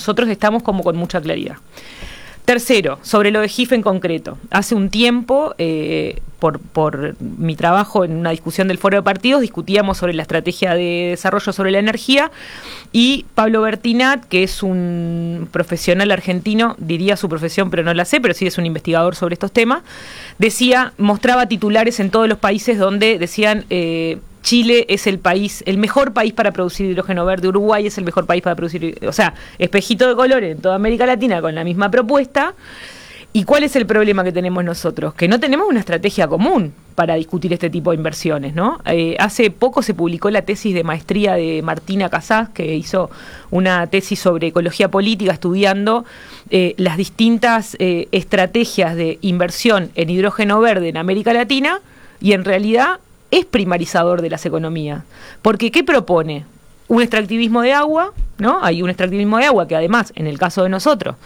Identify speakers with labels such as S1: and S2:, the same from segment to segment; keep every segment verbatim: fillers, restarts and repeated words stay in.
S1: nosotros estamos como con mucha claridad. Tercero, sobre lo de G I F en concreto. Hace un tiempo, eh, por, por mi trabajo en una discusión del Foro de Partidos, discutíamos sobre la estrategia de desarrollo sobre la energía y Pablo Bertinat, que es un profesional argentino, diría su profesión, pero no la sé, pero sí es un investigador sobre estos temas, decía, mostraba titulares en todos los países donde decían... Eh, Chile es el país, el mejor país para producir hidrógeno verde, Uruguay es el mejor país para producir, o sea, espejito de colores en toda América Latina con la misma propuesta. ¿Y cuál es el problema que tenemos nosotros? Que no tenemos una estrategia común para discutir este tipo de inversiones, ¿no? Eh, hace poco se publicó la tesis de maestría de Martina Casás, que hizo una tesis sobre ecología política estudiando eh, las distintas eh, estrategias de inversión en hidrógeno verde en América Latina, y en realidad es primarizador de las economías. Porque, ¿qué propone? Un extractivismo de agua, ¿no? Hay un extractivismo de agua que además, en el caso de nosotros,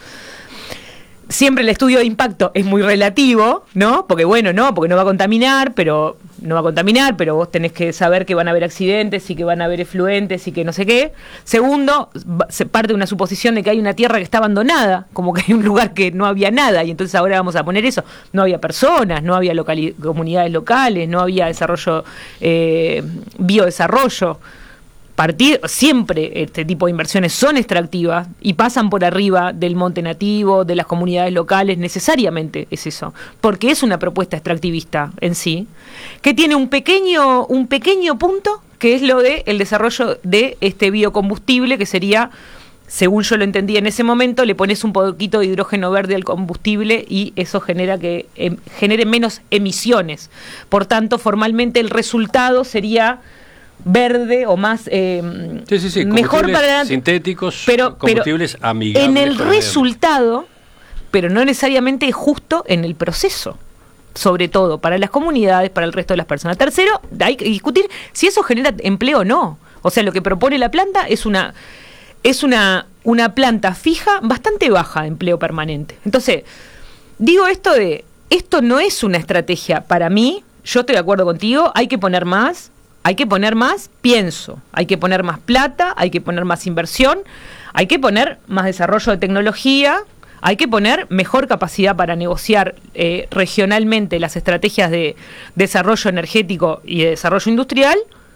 S1: siempre el estudio de impacto es muy relativo, ¿no? Porque bueno, no, porque no va a contaminar, pero no va a contaminar, pero vos tenés que saber que van a haber accidentes y que van a haber efluentes y que no sé qué. Segundo, se parte de una suposición de que hay una tierra que está abandonada, como que hay un lugar que no había nada, y entonces ahora vamos a poner eso. No había personas, no había locali- comunidades locales, no había desarrollo, eh, biodesarrollo. Partir, siempre este tipo de inversiones son extractivas y pasan por arriba del monte nativo, de las comunidades locales, necesariamente es eso, porque es una propuesta extractivista en sí, que tiene un pequeño, un pequeño punto, que es lo de el desarrollo de este biocombustible, que sería, según yo lo entendí en ese momento, le pones un poquito de hidrógeno verde al combustible y eso genera que eh, genere menos emisiones. Por tanto, formalmente el resultado sería verde o más eh,
S2: sí, sí, sí,
S1: mejor para
S2: sintéticos,
S1: pero,
S2: combustibles
S1: pero
S2: amigables
S1: en el
S2: con
S1: resultado, pero no necesariamente justo en el proceso, sobre todo para las comunidades, para el resto de las personas. Tercero, hay que discutir si eso genera empleo o no. O sea, lo que propone la planta es una es una una planta fija bastante baja de empleo permanente. Entonces, digo esto de esto no es una estrategia para mí. Yo estoy de acuerdo contigo, hay que poner más. Hay que poner más, pienso, hay que poner más plata, hay que poner más inversión, hay que poner más desarrollo de tecnología, hay que poner mejor capacidad para negociar eh, regionalmente las estrategias de desarrollo energético y de desarrollo industrial.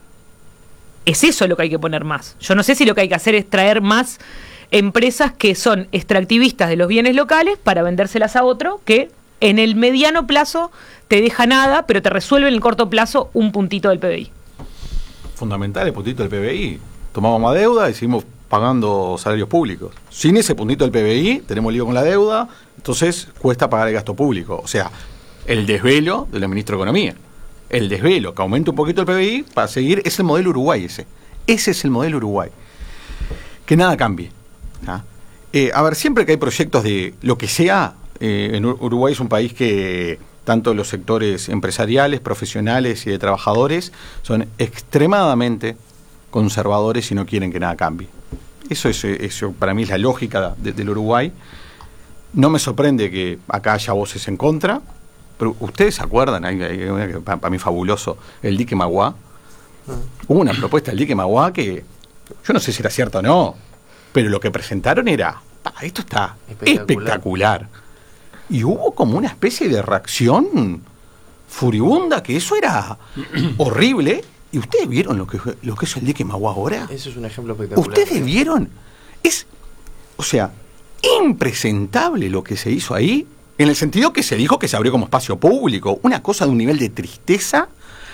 S1: Es eso lo que hay que poner más. Yo no sé si lo que hay que hacer es traer más empresas que son extractivistas de los bienes locales para vendérselas a otro que en el mediano plazo te deja nada, pero te resuelve en el corto plazo un puntito del P B I.
S3: Fundamental el puntito del P B I. Tomamos más deuda y seguimos pagando salarios públicos. Sin ese puntito del P B I tenemos lío con la deuda, entonces cuesta pagar el gasto público. O sea, el desvelo del ministro de Economía. El desvelo, que aumente un poquito el P B I para seguir, es el modelo Uruguay ese. Ese es el modelo Uruguay. Que nada cambie. ¿Ah? Eh, a ver, siempre que hay proyectos de lo que sea, eh, en Uruguay es un país que tanto los sectores empresariales, profesionales y de trabajadores son extremadamente conservadores y no quieren que nada cambie. Eso, es, eso para mí es la lógica de, del Uruguay. No me sorprende que acá haya voces en contra, pero ustedes se acuerdan, hay, hay, hay, para, para mí fabuloso, el dique Maguá. Hubo una propuesta del dique Maguá que yo no sé si era cierta o no, pero lo que presentaron era, ah, esto está espectacular. espectacular. Y hubo como una especie de reacción furibunda, que eso era horrible. ¿Y ustedes vieron lo que, lo que es el dique Maguá ahora?
S4: Eso es un ejemplo espectacular.
S3: ¿Ustedes vieron? Es, o sea, impresentable lo que se hizo ahí, en el sentido que se dijo que se abrió como espacio público. Una cosa de un nivel de tristeza.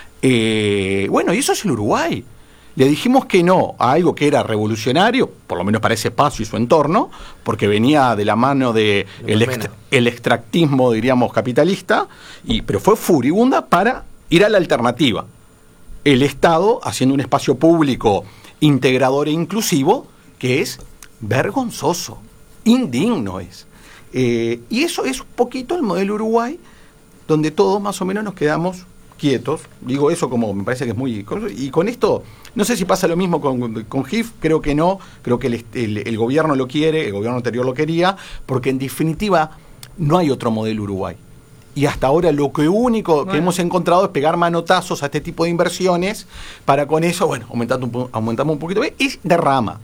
S3: Eh, bueno, y eso es el Uruguay. Le dijimos que no a algo que era revolucionario, por lo menos para ese espacio y su entorno, porque venía de la mano de el, extra, el extractismo, diríamos, capitalista, y, pero fue furibunda para ir a la alternativa. El Estado haciendo un espacio público integrador e inclusivo, que es vergonzoso, indigno es. Eh, y eso es un poquito el modelo Uruguay, donde todos más o menos nos quedamos quietos. Digo eso como me parece que es muy... Y con esto, no sé si pasa lo mismo con, con G I F, creo que no, creo que el, el, el gobierno lo quiere, el gobierno anterior lo quería, porque en definitiva no hay otro modelo Uruguay. Y hasta ahora lo que único bueno. que hemos encontrado es pegar manotazos a este tipo de inversiones para con eso, bueno, aumentando un, aumentamos un poquito, es derrama.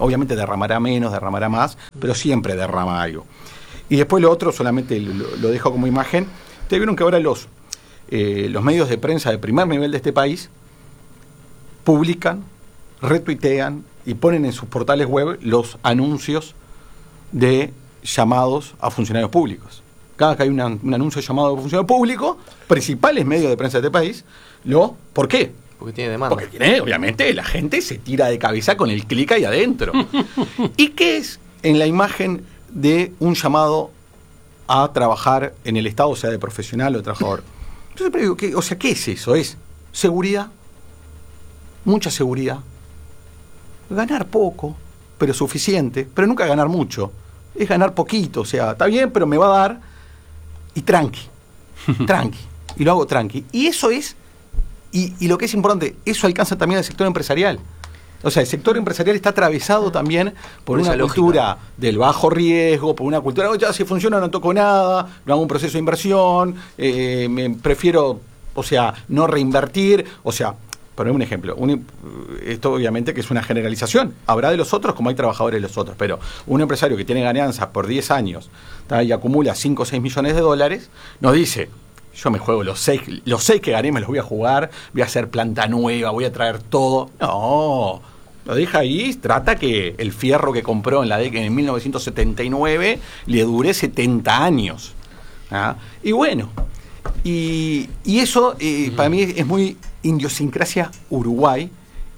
S3: Obviamente derramará menos, derramará más, pero siempre derrama algo. Y después lo otro, solamente lo, lo dejo como imagen. Ustedes vieron que ahora los, eh, los medios de prensa de primer nivel de este país publican, retuitean y ponen en sus portales web los anuncios de llamados a funcionarios públicos. Cada que hay una, un anuncio de llamado a funcionario público, principales medios de prensa de este país, lo, ¿por qué?
S2: Porque tiene demanda.
S3: Porque tiene, obviamente, la gente se tira de cabeza con el clic ahí adentro. ¿Y qué es en la imagen de un llamado a trabajar en el Estado, sea de profesional o de trabajador? Yo siempre digo, ¿qué, o sea, ¿qué es eso? Es seguridad, mucha seguridad, ganar poco, pero suficiente, pero nunca ganar mucho. Es ganar poquito, o sea, está bien, pero me va a dar, y tranqui, tranqui, y lo hago tranqui. Y eso es... Y, y lo que es importante, eso alcanza también al sector empresarial. O sea, el sector empresarial está atravesado también por, por una cultura lógica del bajo riesgo, por una cultura, oh, ya si funciona no toco nada, no hago un proceso de inversión, eh, me prefiero, o sea, no reinvertir. O sea, poner un ejemplo, un, esto obviamente que es una generalización, habrá de los otros como hay trabajadores de los otros, pero un empresario que tiene ganancias por diez años, ¿tá? Y acumula cinco o seis millones de dólares, nos dice... Yo me juego los seis, los seis que gané me los voy a jugar, voy a hacer planta nueva, voy a traer todo. No, lo deja ahí, trata que el fierro que compró en la década en mil novecientos setenta y nueve le dure setenta años. ¿Ah? Y bueno, y, y eso eh, uh-huh. para mí es muy idiosincrasia Uruguay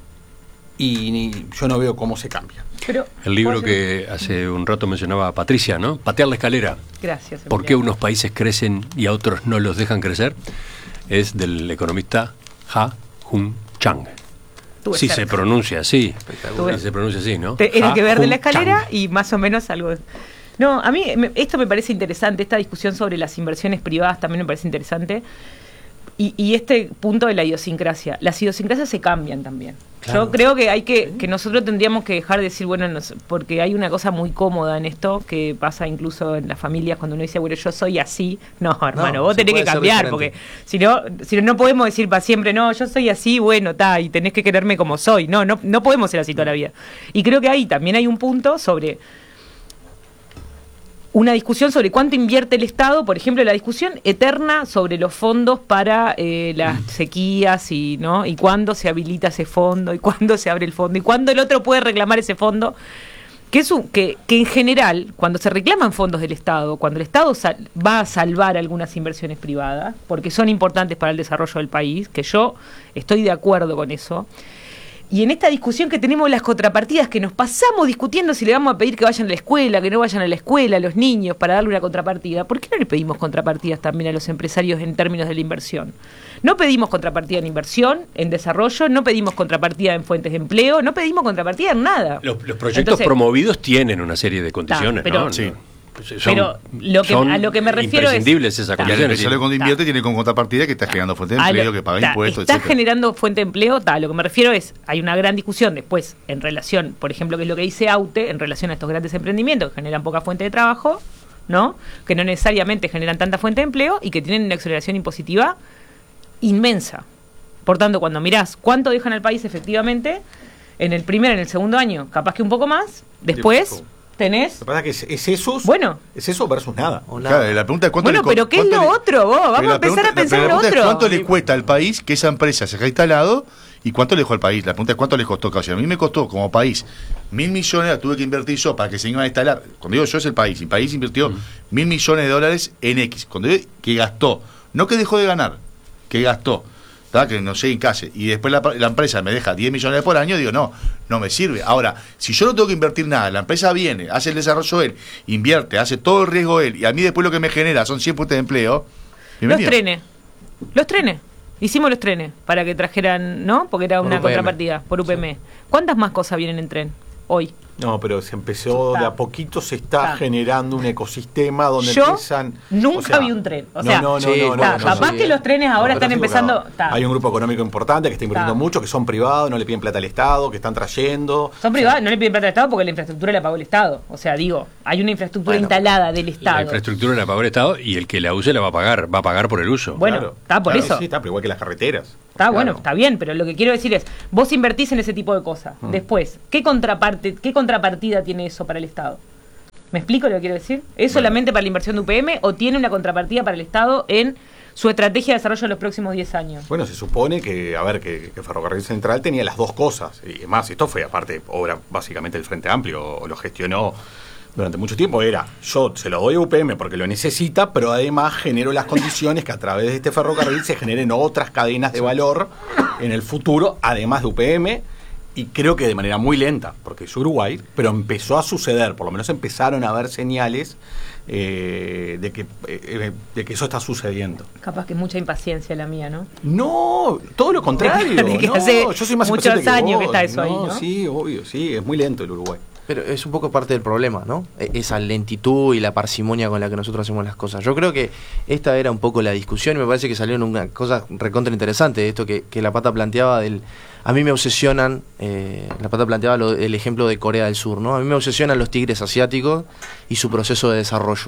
S3: y ni, yo no veo cómo se cambia.
S4: Pero, el libro que hace un rato mencionaba Patricia, ¿no? Patear la escalera.
S1: Gracias. Emiliano.
S4: ¿Por qué unos países crecen y a otros no los dejan crecer? Es del economista Ha Jun Chang. Sí cerca. Se pronuncia así. Sí, se pronuncia así, ¿no?
S1: Te, era que ver de la escalera Chang. Y más o menos algo... No, a mí me, esto me parece interesante, esta discusión sobre las inversiones privadas también me parece interesante. Y, y este punto de la idiosincrasia. Las idiosincrasias se cambian también. Claro. Yo creo que hay que, que nosotros tendríamos que dejar de decir, bueno, nos, porque hay una cosa muy cómoda en esto, que pasa incluso en las familias cuando uno dice, bueno, yo soy así. No, hermano, no, vos tenés que cambiar, porque si no, si no, no podemos decir para siempre, no, yo soy así, bueno, ta, y tenés que quererme como soy. No, no, no podemos ser así toda la vida. Y creo que ahí también hay un punto sobre... una discusión sobre cuánto invierte el Estado, por ejemplo, la discusión eterna sobre los fondos para eh, las sequías y no y cuándo se habilita ese fondo y cuándo se abre el fondo y cuándo el otro puede reclamar ese fondo, que es un, que, que en general, cuando se reclaman fondos del Estado, cuando el Estado sal, va a salvar algunas inversiones privadas, porque son importantes para el desarrollo del país, que yo estoy de acuerdo con eso. Y en esta discusión que tenemos las contrapartidas, que nos pasamos discutiendo si le vamos a pedir que vayan a la escuela, que no vayan a la escuela, a los niños, para darle una contrapartida, ¿por qué no le pedimos contrapartidas también a los empresarios en términos de la inversión? No pedimos contrapartida en inversión, en desarrollo, no pedimos contrapartida en fuentes de empleo, no pedimos contrapartida en nada.
S4: Los, los proyectos Entonces, promovidos tienen una serie de condiciones, ta, pero, ¿no? Sí.
S1: Son, pero lo que, a lo que me refiero es...
S4: imprescindibles esas condiciones.
S5: El empresario cuando invierte tiene con contrapartida que está generando fuente de empleo, lo, que paga ta, impuestos,
S1: está
S5: etcétera.
S1: Generando fuente de empleo, tal. Lo que me refiero es, hay una gran discusión después en relación, por ejemplo, que es lo que dice AUTE, en relación a estos grandes emprendimientos que generan poca fuente de trabajo, ¿no? Que no necesariamente generan tanta fuente de empleo y que tienen una exoneración impositiva inmensa. Por tanto, cuando mirás cuánto dejan al país efectivamente, en el primer, en el segundo año, capaz que un poco más, después... ¿Tenés?
S3: Lo que pasa es que es, es eso,
S1: bueno,
S3: es eso versus nada.
S5: nada. Claro, la pregunta es cuánto
S1: bueno,
S5: le
S1: pero ¿qué es lo
S5: le,
S1: otro? Vos? Vamos a empezar
S5: pregunta,
S1: a pensar
S5: en lo otro.
S1: Es
S5: ¿Cuánto le cuesta al país que esa empresa se haya instalado y cuánto le dejó al país? La pregunta es cuánto le costó. O sea, a mí me costó como país mil millones, la tuve que invertir yo para que se iban a instalar. Cuando digo yo es el país. El país invirtió mm. mil millones de dólares en X. Cuando digo que gastó, no que dejó de ganar, que gastó. ¿Tá? Que no sé en calle, y después la, la empresa me deja diez millones por año, digo, no, no me sirve. Ahora, si yo no tengo que invertir nada, la empresa viene, hace el desarrollo él, invierte, hace todo el riesgo él, y a mí después lo que me genera son cien puntos de empleo.
S1: Los trenes, los trenes, hicimos los trenes para que trajeran, ¿no? Porque era una contrapartida, por U P M. Sí. ¿Cuántas más cosas vienen en tren hoy?
S3: No, pero se empezó, de a poquito se está, está generando un ecosistema donde
S1: Yo
S3: empiezan...
S1: nunca o sea, vi un tren. O sea,
S3: no, no, no,
S1: sí,
S3: no,
S1: está,
S3: no,
S1: capaz
S3: no,
S1: que
S3: sí,
S1: los trenes ahora
S3: no,
S1: están empezando...
S3: Hay un grupo económico importante que está invirtiendo mucho, que son privados, no le piden plata al Estado, que están trayendo...
S1: Son privados, no le piden plata al Estado porque la infraestructura la pagó el Estado. O sea, digo, hay una infraestructura bueno, instalada del Estado.
S4: La infraestructura la pagó el Estado y el que la use la va a pagar, va a pagar por el uso.
S1: Bueno,
S4: claro.
S1: está por
S3: claro,
S1: eso.
S3: Sí, está, pero igual que las carreteras.
S1: Está claro. Bueno, está bien, pero lo que quiero decir es, vos invertís en ese tipo de cosas. Mm. Después, ¿qué contraparte, qué contrapartida tiene eso para el Estado? ¿Me explico lo que quiero decir? ¿Es bueno. solamente para la inversión de U P M o tiene una contrapartida para el Estado en su estrategia de desarrollo en los próximos diez años?
S3: Bueno, se supone que, a ver, que, que Ferrocarril Central tenía las dos cosas. Y más, esto fue aparte obra básicamente del Frente Amplio, o lo gestionó durante mucho tiempo. Era, yo se lo doy a U P M porque lo necesita, pero además genero las condiciones que a través de este ferrocarril se generen otras cadenas de valor en el futuro, además de U P M. Y creo que de manera muy lenta, porque es Uruguay, pero empezó a suceder, por lo menos empezaron a haber señales eh, de que eh, de que eso está sucediendo.
S1: Capaz que mucha impaciencia la mía, ¿no?
S3: No, todo lo contrario.
S1: De que
S3: no,
S1: hace
S3: yo soy más
S1: muchos
S3: impaciente
S1: años
S3: que, vos.
S1: que está eso
S3: no,
S1: ahí, ¿no?
S3: Sí, obvio, sí, es muy lento el Uruguay.
S2: Pero es un poco parte del problema, ¿no? Esa lentitud y la parsimonia con la que nosotros hacemos las cosas. Yo creo que esta era un poco la discusión y me parece que salieron una cosa recontra interesante, esto que, que la Pata planteaba del... A mí me obsesionan, eh, la Pata planteaba lo, el ejemplo de Corea del Sur, ¿no? A mí me obsesionan los tigres asiáticos y su proceso de desarrollo.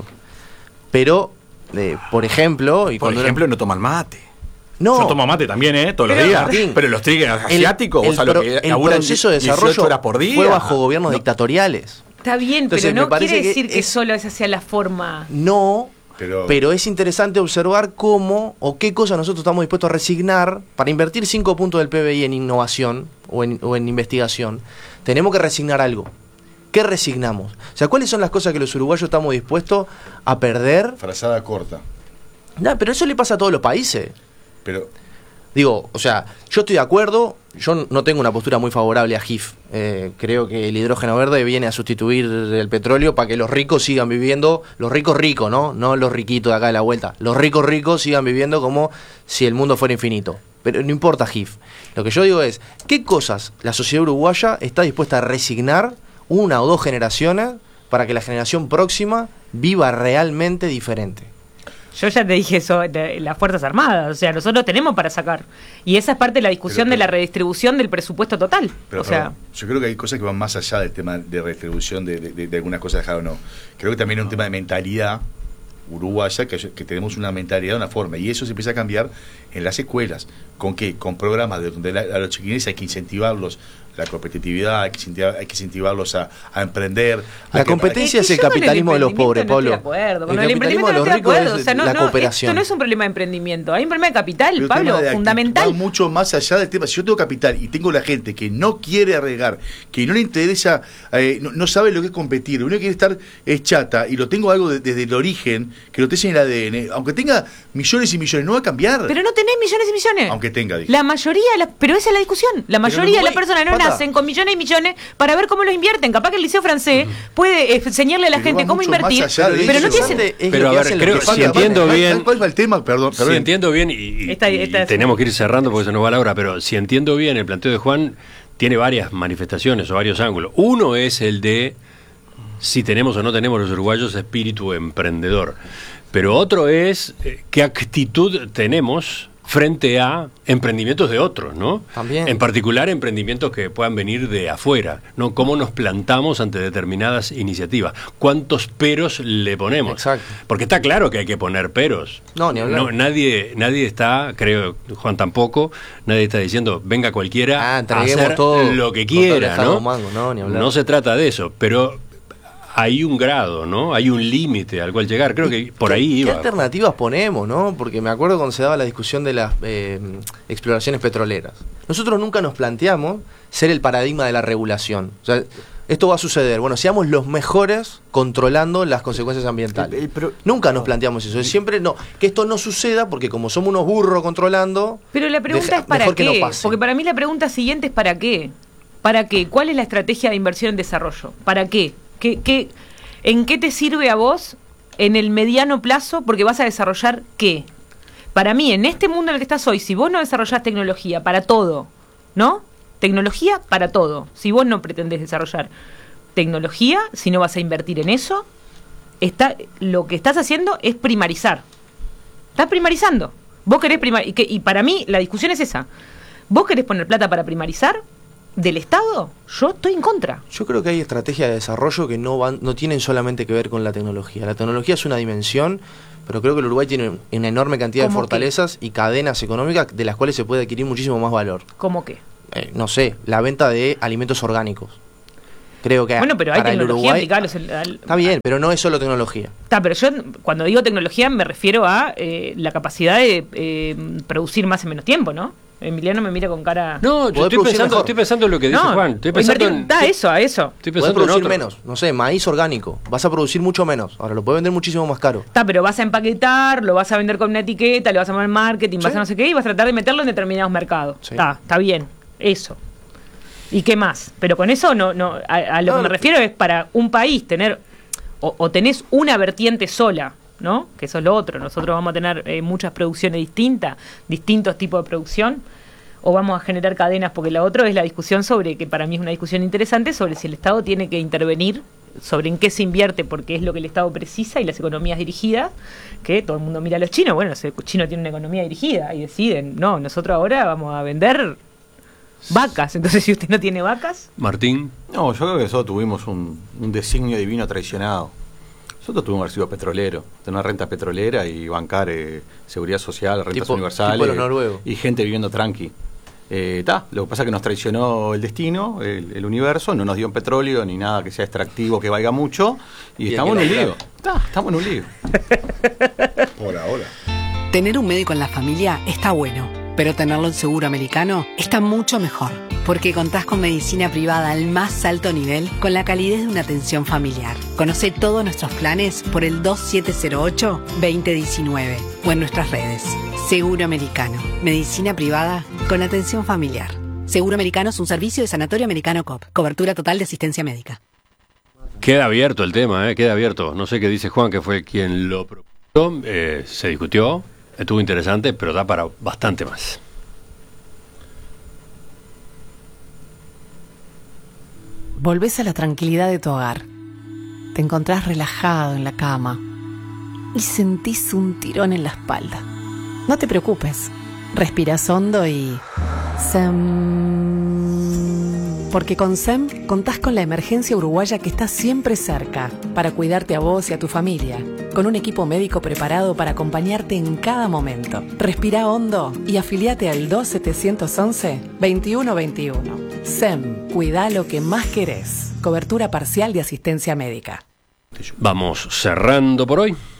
S2: Pero, eh, por ejemplo... Y
S3: por
S2: cuando
S3: ejemplo,
S2: era...
S3: no toman mate.
S2: No.
S3: Yo tomo mate también, ¿eh? Todos
S2: pero,
S3: los días.
S2: Martín,
S3: pero los tigres asiáticos,
S2: el,
S3: o sea,
S2: el,
S3: lo que
S2: el proceso de desarrollo
S3: horas por día,
S2: fue bajo gobiernos
S3: no.
S2: dictatoriales.
S1: Está bien,
S2: Entonces,
S1: pero no quiere
S2: que
S1: decir que
S2: es,
S1: solo esa sea la forma.
S2: No,
S5: pero,
S2: pero es interesante observar cómo o qué cosas nosotros estamos dispuestos a resignar para invertir cinco puntos del P B I en innovación o en, o en investigación. Tenemos que resignar algo. ¿Qué resignamos? O sea, ¿cuáles son las cosas que los uruguayos estamos dispuestos a perder?
S5: Frazada corta.
S2: No, pero eso le pasa a todos los países.
S5: Pero...
S2: Digo, o sea, yo estoy de acuerdo, yo no tengo una postura muy favorable a G I F. Eh, creo que el hidrógeno verde viene a sustituir el petróleo para que los ricos sigan viviendo, los ricos ricos, ¿no? No los riquitos de acá de la vuelta. Los ricos ricos sigan viviendo como si el mundo fuera infinito. Pero no importa G I F. Lo que yo digo es, ¿qué cosas la sociedad uruguaya está dispuesta a resignar una o dos generaciones para que la generación próxima viva realmente diferente?
S1: Yo ya te dije eso de las Fuerzas Armadas, o sea, nosotros tenemos para sacar. Y esa es parte de la discusión pero, pero, de la redistribución del presupuesto total.
S5: Pero,
S1: o sea,
S5: pero, yo creo que hay cosas que van más allá del tema de redistribución de, de, de algunas cosas dejar o no. Creo que también es un tema de mentalidad uruguaya, que, que tenemos una mentalidad de una forma, y eso se empieza a cambiar en las escuelas. ¿Con qué? Con programas de donde la, a los chiquines hay que incentivarlos la competitividad, hay que incentivar, hay que incentivarlos a, a emprender.
S2: La
S5: a
S2: competencia
S5: que,
S2: es el capitalismo de los pobres, Pablo.
S1: No acuerdo. Con el, el capitalismo de los ricos es o sea, no,
S2: la
S1: no,
S2: cooperación.
S1: Esto no es un problema de emprendimiento, hay un problema de capital,
S5: pero
S1: Pablo,
S5: de
S1: fundamental.
S5: Va mucho más allá del tema. Si yo tengo capital y tengo la gente que no quiere arriesgar, que no le interesa, eh, no, no sabe lo que es competir, uno quiere estar es chata y lo tengo algo de, desde el origen, que lo tenés en el A D N, aunque tenga millones y millones, no va a cambiar.
S1: Pero no tenés millones y millones.
S5: Aunque tenga, dije.
S1: La mayoría, la, pero esa es la discusión. La mayoría no, no, de las personas no pata. nacen con millones y millones para ver cómo los invierten. Capaz que el Liceo Francés uh-huh. puede enseñarle a la pero gente cómo invertir, pero no tiene.
S4: Pero a ver, creo que si entiendo bien.
S5: ¿Cuál va el tema? Perdón.
S4: Si entiendo bien, y,
S1: esta, esta
S4: y tenemos que ir cerrando porque se nos va la hora, pero si entiendo bien, el planteo de Juan tiene varias manifestaciones o varios ángulos. Uno es el de si tenemos o no tenemos los uruguayos espíritu emprendedor. Pero otro es eh, qué actitud tenemos frente a emprendimientos de otros, ¿no?
S2: También.
S4: En particular emprendimientos que puedan venir de afuera, ¿no? Cómo nos plantamos ante determinadas iniciativas, cuántos peros le ponemos.
S2: Exacto.
S4: Porque está claro que hay que poner peros.
S2: No, ni hablar.
S4: No, nadie, nadie está, creo, Juan tampoco, nadie está diciendo venga cualquiera
S2: ah,
S4: a hacer
S2: todo,
S4: lo que quiera, ¿no?
S2: Mango, no, ni hablar.
S4: No se trata de eso, pero hay un grado, ¿no? Hay un límite al cual llegar. Creo que por ahí iba.
S2: ¿Qué alternativas ponemos, no? Porque me acuerdo cuando se daba la discusión de las eh, exploraciones petroleras. Nosotros nunca nos planteamos ser el paradigma de la regulación. O sea, esto va a suceder. Bueno, seamos los mejores controlando las consecuencias ambientales. El, el, pero, nunca nos planteamos eso. Siempre no, que esto no suceda porque como somos unos burros controlando.
S1: Pero la pregunta deja, es para qué. No porque para mí la pregunta siguiente es ¿para qué? ¿Para qué? ¿Cuál es la estrategia de inversión en desarrollo? ¿Para qué? ¿Qué, qué, ¿En qué te sirve a vos en el mediano plazo? Porque vas a desarrollar ¿qué? Para mí, en este mundo en el que estás hoy, si vos no desarrollás tecnología para todo, ¿no? Tecnología para todo. Si vos no pretendés desarrollar tecnología, si no vas a invertir en eso, está, lo que estás haciendo es primarizar. Estás primarizando. Vos querés primar, y, que, y para mí la discusión es esa. ¿Vos querés poner plata para primarizar? del Estado, yo estoy en contra.
S2: Yo creo que hay estrategias de desarrollo que no van, no tienen solamente que ver con la tecnología. La tecnología es una dimensión, pero creo que el Uruguay tiene una enorme cantidad de fortalezas qué? y cadenas económicas de las cuales se puede adquirir muchísimo más valor.
S1: ¿Cómo qué?
S2: Eh, no sé, la venta de alimentos orgánicos. Creo que
S1: bueno, pero hay
S2: para el
S1: tecnología
S2: Uruguay,
S1: aplicable al, al,
S2: está bien, pero no es solo tecnología.
S1: Está, pero yo cuando digo tecnología me refiero a eh, la capacidad de eh, producir más en menos tiempo, ¿no? Emiliano me mira con cara...
S4: No, yo estoy pensando, estoy pensando en lo que dice
S1: no,
S4: Juan. Estoy pensando en,
S1: da eso, a eso.
S4: Estoy
S2: Podés
S4: pensando
S2: producir
S4: en otro.
S2: menos, no sé, maíz orgánico. Vas a producir mucho menos. Ahora lo puedes vender muchísimo más caro.
S1: Está, pero vas a empaquetar, lo vas a vender con una etiqueta, le vas a poner marketing,
S2: Sí.
S1: vas a no sé qué, y vas a tratar de meterlo en determinados mercados.
S2: Sí.
S1: Está, está bien, eso. ¿Y qué más? Pero con eso no, no, a, a lo
S2: No,
S1: que me refiero es para un país tener, o, o tenés una vertiente sola, ¿no? Que eso es lo otro. Nosotros vamos a tener eh, muchas producciones distintas, distintos tipos de producción, o vamos a generar cadenas, porque la otra es la discusión sobre, que para mí es una discusión interesante, sobre si el Estado tiene que intervenir, sobre en qué se invierte, porque es lo que el Estado precisa, y las economías dirigidas, que todo el mundo mira a los chinos, bueno, los chinos tienen una economía dirigida, y deciden, no, nosotros ahora vamos a vender vacas, entonces si usted no tiene vacas...
S4: Martín.
S3: No, yo creo que nosotros tuvimos un, un designio divino traicionado. Nosotros tuvimos un recibo petrolero, tener una renta petrolera y bancar eh, seguridad social, rentas
S2: Tipo-
S3: universales
S2: tipo los noruegos.
S3: y gente viviendo tranqui. Eh, ta, lo que pasa es que nos traicionó el destino, el, el universo, no nos dio petróleo ni nada que sea extractivo que valga mucho y
S2: Bien,
S3: estamos en un
S2: bien,
S3: lío. Ta, estamos en un lío.
S5: Por ahora.
S6: Tener un médico en la familia está bueno, pero tenerlo en seguro americano está mucho mejor, porque contás con medicina privada al más alto nivel con la calidez de una atención familiar. Conoce todos nuestros planes por el dos siete cero ocho, dos cero uno nueve o en nuestras redes. Seguro Americano, medicina privada con atención familiar. Seguro Americano es un servicio de Sanatorio Americano C O P, cobertura total de asistencia médica.
S4: Queda abierto el tema, ¿eh? Queda abierto. No sé qué dice Juan, que fue quien lo propuso. Eh, se discutió, estuvo interesante, pero da para bastante más.
S6: Volvés a la tranquilidad de tu hogar. Te encontrás relajado en la cama y sentís un tirón en la espalda. No te preocupes. Respirás hondo y... SEM. Porque con SEM contás con la emergencia uruguaya que está siempre cerca para cuidarte a vos y a tu familia, con un equipo médico preparado para acompañarte en cada momento. Respirá hondo y afiliate al dos siete once, veintiuno veintiuno. SEM, cuidá lo que más querés. Cobertura parcial de asistencia médica.
S4: Vamos cerrando por hoy.